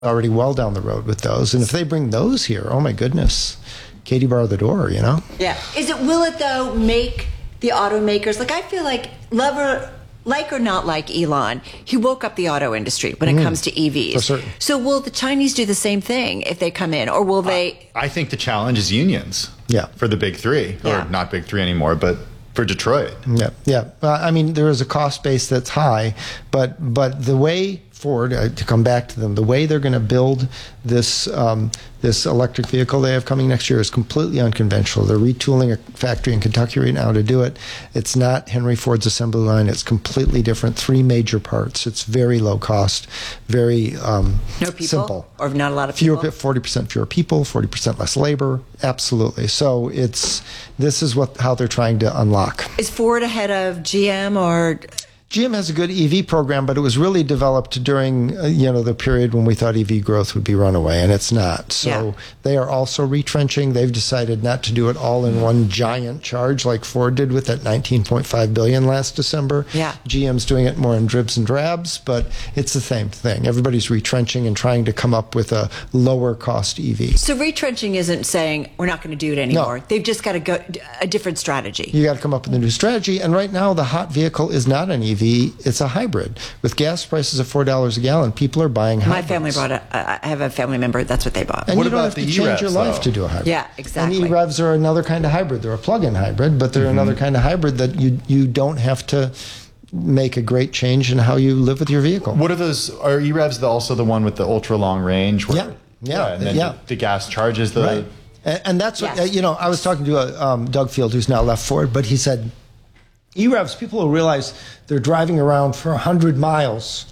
already well down the road with those. And if they bring those here, oh my goodness, Katie bar the door, you know? Yeah. Will it though make the automakers, like I feel like like or not like Elon, he woke up the auto industry when it comes to EVs. For certain. So will the Chinese do the same thing if they come in, or will they? I think the challenge is unions. Yeah. For the big three, Yeah. or not big three anymore, but for Detroit. Yeah. I mean, there is a cost base that's high, but the way Ford, to come back to them, the way they're going to build this this electric vehicle they have coming next year is completely unconventional. They're retooling a factory in Kentucky right now to do it. It's not Henry Ford's assembly line. It's completely different. 3 major parts. It's very low cost, very No people, simple. or not a lot of people. 40% fewer people, 40% less labor. Absolutely. So this is how they're trying to unlock. Is Ford ahead of GM or? GM has a good EV program, but it was really developed during the period when we thought EV growth would be runaway, and it's not. So they are also retrenching. They've decided not to do it all in one giant charge like Ford did with that $19.5 billion last December. Yeah. GM's doing it more in dribs and drabs, but it's the same thing. Everybody's retrenching and trying to come up with a lower cost EV. So retrenching isn't saying we're not going to do it anymore. No. They've just got to go a different strategy. You got to come up with a new strategy, and right now the hot vehicle is not an EV. It's a hybrid. With gas prices of $4 a gallon, people are buying hybrids. My family bought I have a family member, that's what they bought. And What you don't about have to the change your E-Revs, life though? to do a hybrid. Yeah, exactly. And E-Revs are another kind of hybrid. They're a plug-in hybrid, but they're another kind of hybrid that you don't have to make a great change in how you live with your vehicle. What are those? Are E-Revs also the one with the ultra long range? Yeah. And then the gas charges the. Right. And that's what, Yes. I was talking to Doug Field, who's now left Ford, but he said, E-Revs, people will realize they're driving around for 100 miles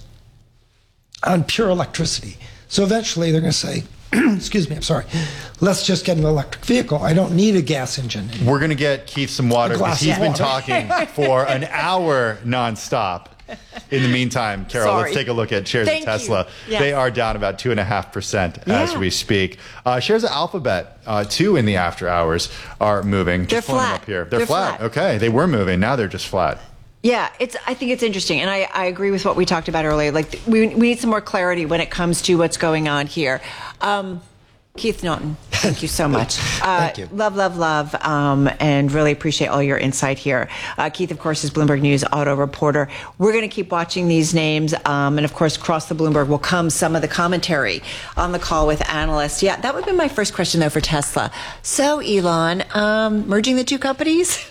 on pure electricity. So eventually they're going to say, excuse me, I'm sorry, let's just get an electric vehicle. I don't need a gas engine anymore. We're gonna get Keith some water because glass he's of been water. talking for an hour nonstop. In the meantime, Carol, Sorry. let's take a look at shares Thank of Tesla. you. Yes. They are down about 2.5% as Yeah. we speak. Shares of Alphabet, too, in the after hours are moving. They're Just pulling them flat. up here. They're flat. flat. Okay, they were moving. Now they're just flat. Yeah, I think it's interesting, and I agree with what we talked about earlier. Like we need some more clarity when it comes to what's going on here. Keith Naughton, thank you so much. Thank you. Love, and really appreciate all your insight here. Keith, of course, is Bloomberg News auto reporter. We're going to keep watching these names, and of course, across the Bloomberg will come some of the commentary on the call with analysts. Yeah, that would be my first question, though, for Tesla. So, Elon, merging the two companies?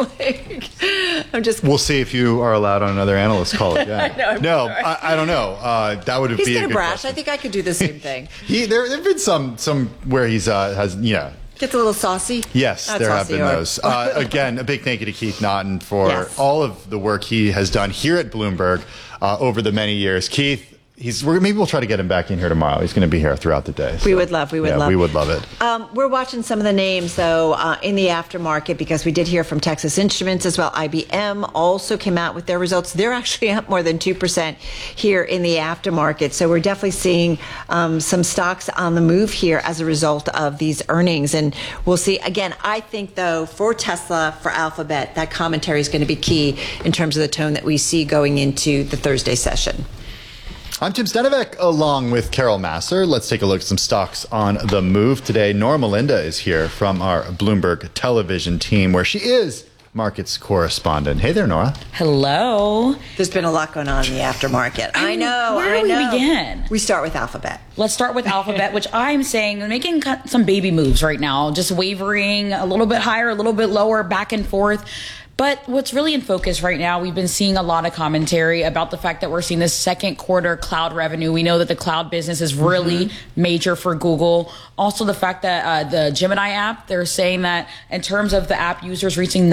We'll see if you are allowed on another analyst call again. I don't know. That would He's be a going to good brash. question. I think I could do the same thing. There have been some where he's has Gets a little saucy. Yes, Not there have saucy, been or- those. Again, a big thank you to Keith Naughton for Yes. all of the work he has done here at Bloomberg over the many years. Keith, maybe we'll try to get him back in here tomorrow. He's going to be here throughout the day. We would love. We would love it. We're watching some of the names, though, in the aftermarket because we did hear from Texas Instruments as well. IBM also came out with their results. They're actually up more than 2% here in the aftermarket. So we're definitely seeing some stocks on the move here as a result of these earnings. And we'll see. Again, I think, though, for Tesla, for Alphabet, that commentary is going to be key in terms of the tone that we see going into the Thursday session. I'm Tim Stenivek along with Carol Masser. Let's take a look at some stocks on the move today. Nora Melinda is here from our Bloomberg television team where she is markets correspondent. Hey there, Nora. Hello. There's been a lot going on in the aftermarket. I know. Where do we begin? We start with Alphabet. Let's start with Alphabet, which I'm saying making some baby moves right now, just wavering a little bit higher, a little bit lower, back and forth. But what's really in focus right now, we've been seeing a lot of commentary about the fact that we're seeing this second quarter cloud revenue. We know that the cloud business is really major for Google. Also, the fact that the Gemini app, they're saying that in terms of the app users reaching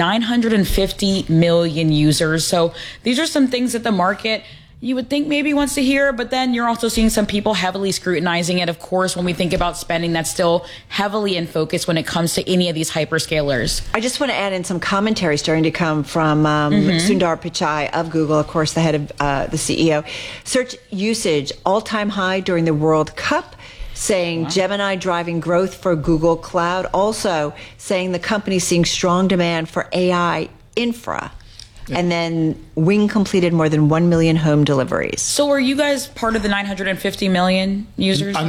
950 million users. So these are some things that the market you would think maybe wants to hear, but then you're also seeing some people heavily scrutinizing it. Of course, when we think about spending, that's still heavily in focus when it comes to any of these hyperscalers. I just want to add in some commentary starting to come from Sundar Pichai of Google, of course, the head of the CEO. Search usage all-time high during the World Cup, saying Gemini driving growth for Google Cloud. Also saying the company seeing strong demand for AI infra. And then Wing completed more than 1 million home deliveries. So are you guys part of the 950 million users?